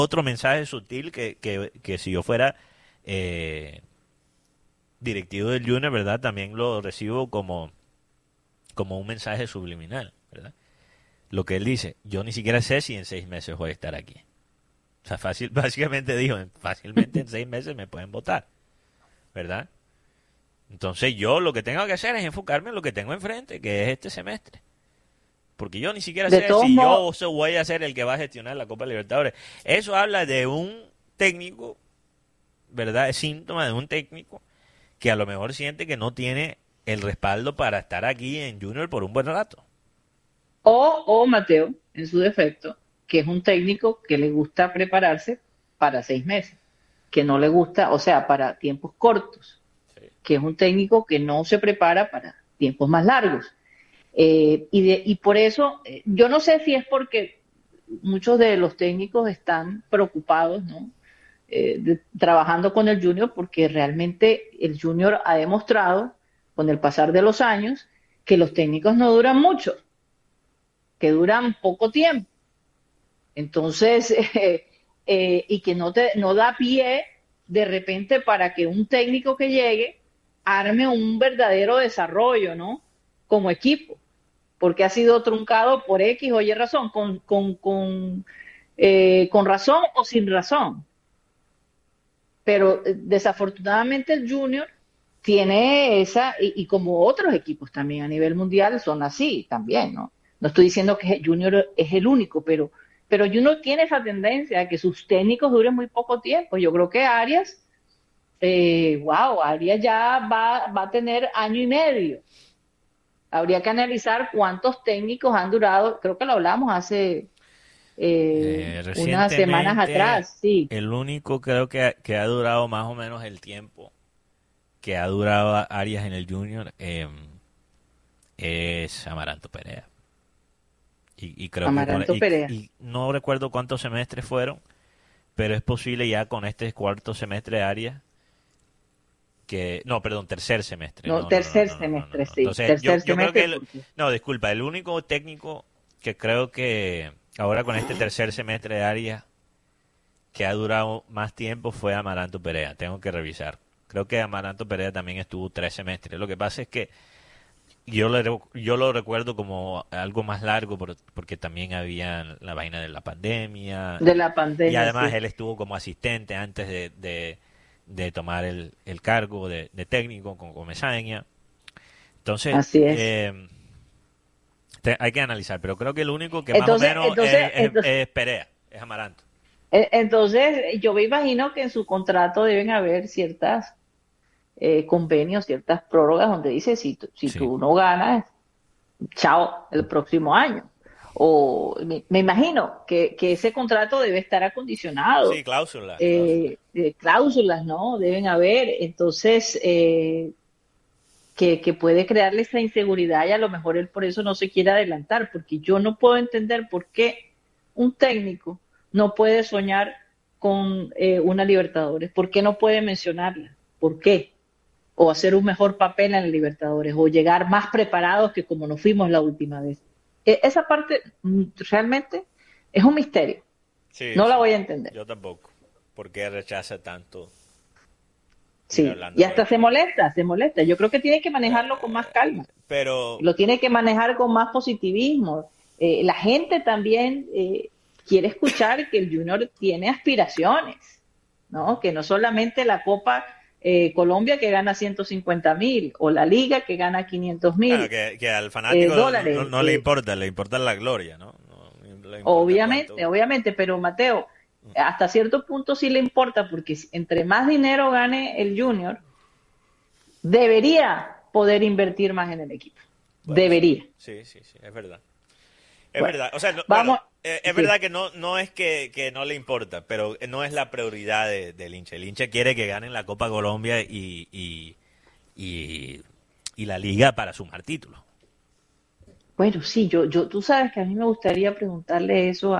otro mensaje sutil que si yo fuera directivo del Junior, ¿verdad? También lo recibo como un mensaje subliminal, ¿verdad? Lo que él dice, yo ni siquiera sé si en 6 meses voy a estar aquí. O sea, básicamente dijo, fácilmente en 6 meses me pueden votar, ¿verdad? Entonces yo lo que tengo que hacer es enfocarme en lo que tengo enfrente, que es este semestre. Porque yo ni siquiera De sé todos si modos, voy a ser el que va a gestionar la Copa Libertadores. Eso habla de un técnico, ¿verdad? Es síntoma de un técnico que a lo mejor siente que no tiene el respaldo para estar aquí en Junior por un buen rato. o Mateo, en su defecto, que es un técnico que le gusta prepararse para 6 meses, que no le gusta, o sea, para tiempos cortos, que es un técnico que no se prepara para tiempos más largos. Y por eso, yo no sé si es porque muchos de los técnicos están preocupados, ¿no? Trabajando con el Junior, porque realmente el Junior ha demostrado con el pasar de los años que los técnicos no duran mucho, que duran poco tiempo. Entonces, y que no da pie de repente para que un técnico que llegue arme un verdadero desarrollo, ¿no? Como equipo, porque ha sido truncado por X o Y razón, con razón o sin razón. Pero desafortunadamente el Junior tiene esa, y como otros equipos también a nivel mundial son así también, ¿no? No estoy diciendo que el Junior es el único, pero Junior tiene esa tendencia a que sus técnicos duren muy poco tiempo. Yo creo que Arias, wow, Arias ya va a tener año y medio. Habría que analizar cuántos técnicos han durado, creo que lo hablamos hace unas semanas Recientemente, atrás, sí. el único creo que ha durado más o menos el tiempo que ha durado Arias en el Junior es Amaranto Perea. Y creo que Amaranto Perea. y no recuerdo cuántos semestres fueron, pero es posible ya con este cuarto semestre de Arias que no, perdón, tercer semestre. No, No, no, no, no, tercer no, no, no, no, semestre, no. sí. Entonces, Tercer yo creo semestre que porque no, disculpa, el único técnico que creo que ahora con este tercer semestre de Arias que ha durado más tiempo fue Amaranto Perea. Tengo que revisar. Creo que Amaranto Perea también estuvo 3 semestres. Lo que pasa es que yo lo recuerdo como algo más largo porque también había la vaina de la pandemia de la y pandemia, además sí. él estuvo como asistente antes de tomar el cargo de técnico con Comesaña. Entonces, Así es. hay que analizar, pero creo que el único que más o Entonces, menos entonces, entonces, es Perea, es Amaranto. entonces, yo me imagino que en su contrato deben haber ciertas convenios, ciertas prórrogas donde dice si Sí, tú no ganas, chao, el próximo año. O me imagino que ese contrato debe estar sí, acondicionado, cláusulas, cláusulas. cláusulas, ¿no? Deben haber. Entonces, que puede crearle esa inseguridad y a lo mejor él por eso no se quiere adelantar, porque yo no puedo entender por qué un técnico no puede soñar con una Libertadores, por qué no puede mencionarla, por qué, o hacer un mejor papel en la Libertadores, o llegar más preparados que como nos fuimos la última vez. Esa parte realmente es un misterio, Sí, no la sí, voy a entender. yo tampoco. ¿Por qué rechaza tanto ir Sí, hablando y con hasta el técnico? se molesta. Yo creo que tiene que manejarlo con más calma. Pero Lo tiene que manejar con más positivismo. La gente también quiere escuchar que el Junior tiene aspiraciones, ¿no? Que no solamente la Copa Colombia que gana 150.000 o la Liga que gana 500 bueno, mil que al fanático dólares. no le importa la gloria, ¿no? No le importa Obviamente, cuánto. obviamente, pero Mateo, hasta cierto punto sí le importa porque entre más dinero gane el Junior, debería poder invertir más en el equipo. Bueno, sí, Debería. sí, sí, sí, es verdad. Es Bueno, verdad. O sea, bueno, vamos, es sí. verdad que no es que no le importa, pero no es la prioridad del hincha. El hincha quiere que ganen la Copa Colombia y, y la Liga para sumar títulos. Bueno, sí, tú sabes que a mí me gustaría preguntarle eso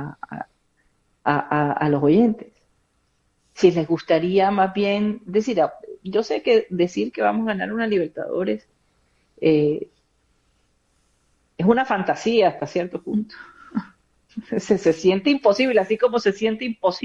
a los oyentes. Si les gustaría más bien decir, yo sé que decir que vamos a ganar una Libertadores eh, es una fantasía hasta cierto punto, Se siente imposible, así como se siente imposible